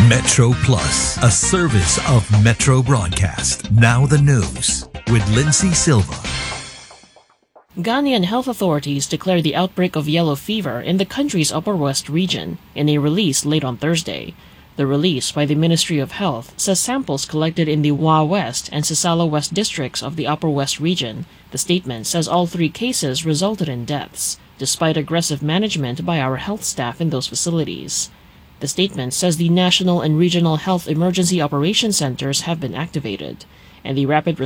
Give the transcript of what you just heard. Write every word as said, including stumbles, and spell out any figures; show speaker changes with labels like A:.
A: Metro Plus, a service of Metro Broadcast. Now the news with Lindsay Silva.
B: Ghanaian health authorities declared the outbreak of yellow fever in the country's Upper West region in a release late on Thursday. The release by the Ministry of Health says samples collected in the Wa West and Sisala West districts of the Upper West region. The statement says all three cases resulted in deaths, despite aggressive management by our health staff in those facilities. The statement says the national and regional health emergency operation centers have been activated, and the rapid